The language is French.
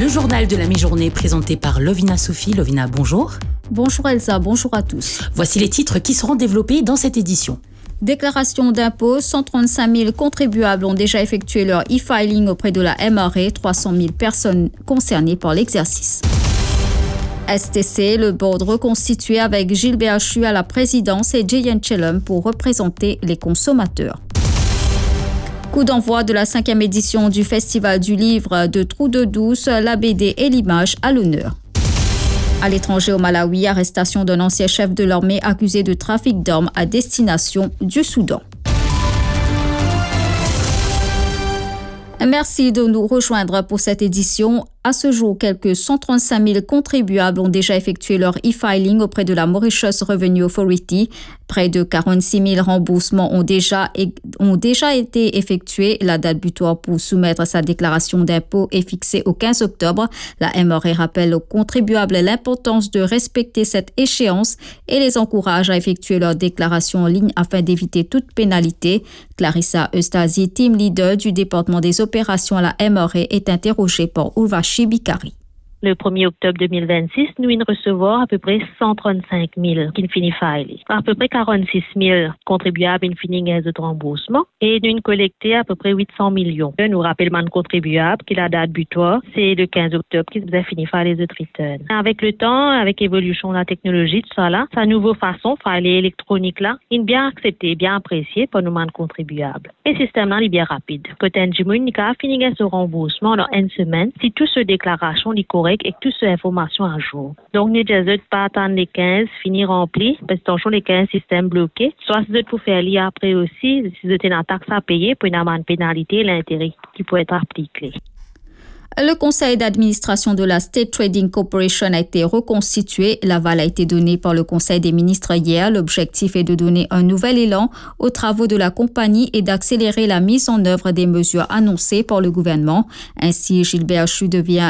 Le journal de la mi-journée présenté par Lovina Sophie. Lovina, bonjour. Bonjour Elsa, bonjour à tous. Voici les titres qui seront développés dans cette édition. Déclaration d'impôts, 135 000 contribuables ont déjà effectué leur e-filing auprès de la MRE, 300 000 personnes concernées par l'exercice. STC, le board reconstitué avec Gilbert Chu à la présidence et Jayan Chelum pour représenter les consommateurs. Coup d'envoi de la 5e édition du Festival du Livre de Trou-de-Douce, la BD et l'image à l'honneur. À l'étranger au Malawi, arrestation d'un ancien chef de l'armée accusé de trafic d'armes à destination du Soudan. Merci de nous rejoindre pour cette édition. À ce jour, quelques 135 000 contribuables ont déjà effectué leur e-filing auprès de la Mauritius Revenue Authority. Près de 46 000 remboursements ont déjà été effectués. La date butoir pour soumettre sa déclaration d'impôt est fixée au 15 octobre. La MRE rappelle aux contribuables l'importance de respecter cette échéance et les encourage à effectuer leur déclaration en ligne afin d'éviter toute pénalité. Clarissa Eustazi, team leader du département des opérations à la MRE, est interrogée par Urvashi Bikari. Le 1er octobre 2026, nous allons recevoir à peu près 135 000 qui finissent filer. À peu près 46 000 contribuables qui finissent de remboursement et nous collecté à peu près 800 millions. Nous rappelons contribuables que la date butoir, c'est le 15 octobre qui vous a fini faire les autres returns. Avec le temps, avec l'évolution de la technologie, tout ça là, sa nouvelle façon, filer électronique là, est bien acceptée, bien appréciée par nous contribuables. Et le système là est bien rapide. Quand un Jimoun a fini ce remboursement dans une semaine, si toutes ces déclarations sont correctes et toutes ces informations à jour. Donc, nous ne pas attendre les 15, finir rempli, parce que les 15 systèmes bloqués. Soit si vous pouvez faire lire après aussi, si vous avez une taxe à payer pour une amende pénalité et l'intérêt qui peut être appliqué. Le conseil d'administration de la State Trading Corporation a été reconstitué. L'aval a été donné par le conseil des ministres hier. L'objectif est de donner un nouvel élan aux travaux de la compagnie et d'accélérer la mise en œuvre des mesures annoncées par le gouvernement. Ainsi, Gilbert Chu devient